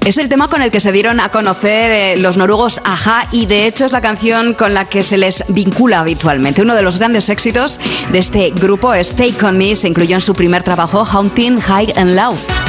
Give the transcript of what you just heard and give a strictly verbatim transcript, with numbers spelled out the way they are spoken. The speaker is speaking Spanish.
Es el tema con el que se dieron a conocer eh, los noruegos a-ha y de hecho es la canción con la que se les vincula habitualmente. Uno de los grandes éxitos de este grupo es Take On Me, se incluyó en su primer trabajo Haunting High and Low.